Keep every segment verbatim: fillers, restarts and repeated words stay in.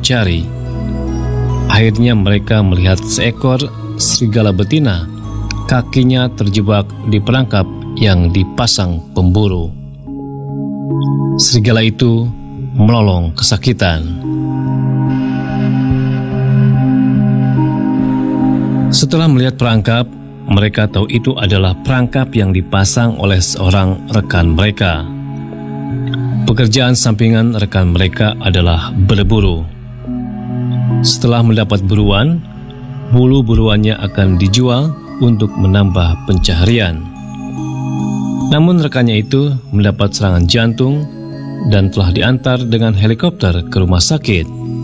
mencari. Akhirnya mereka melihat seekor serigala betina, kakinya terjebak di perangkap yang dipasang pemburu. Serigala itu melolong kesakitan. Setelah melihat perangkap, mereka tahu itu adalah perangkap yang dipasang oleh seorang rekan mereka. Pekerjaan sampingan rekan mereka adalah berburu. Setelah mendapat buruan, bulu buruannya akan dijual untuk menambah pencaharian. Namun rekannya itu mendapat serangan jantung dan telah diantar dengan helikopter ke rumah sakit.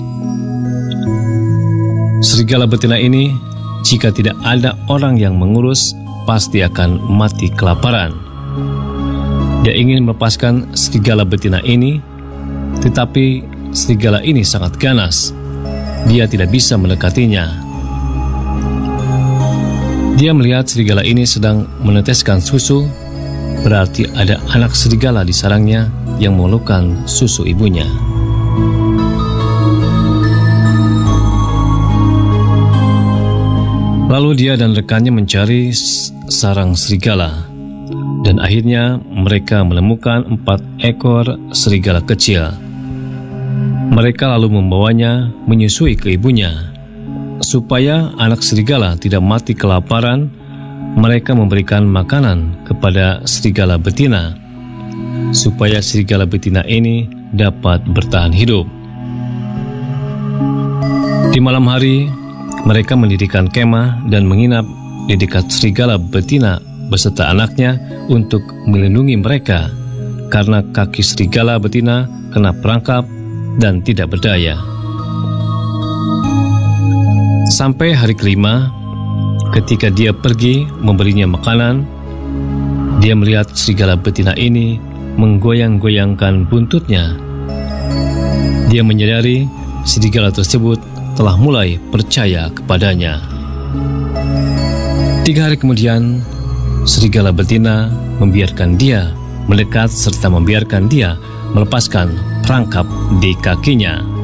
Serigala betina ini, jika tidak ada orang yang mengurus, pasti akan mati kelaparan. Dia ingin melepaskan serigala betina ini, tetapi serigala ini sangat ganas. Dia tidak bisa mendekatinya. Dia melihat serigala ini sedang meneteskan susu, berarti ada anak serigala di sarangnya yang memerlukan susu ibunya. Lalu dia dan rekannya mencari sarang serigala, dan akhirnya mereka menemukan empat ekor serigala kecil. Mereka lalu membawanya menyusui ke ibunya. Supaya anak serigala tidak mati kelaparan, mereka memberikan makanan kepada serigala betina, supaya serigala betina ini dapat bertahan hidup. Di malam hari, mereka mendirikan kemah dan menginap di dekat serigala betina beserta anaknya untuk melindungi mereka, karena kaki serigala betina kena perangkap dan tidak berdaya. Sampai hari kelima, ketika dia pergi memberinya makanan, dia melihat serigala betina ini menggoyang-goyangkan buntutnya. Dia menyadari serigala tersebut telah mulai percaya kepadanya. Tiga hari kemudian, serigala betina membiarkan dia mendekat serta membiarkan dia melepaskan perangkap di kakinya.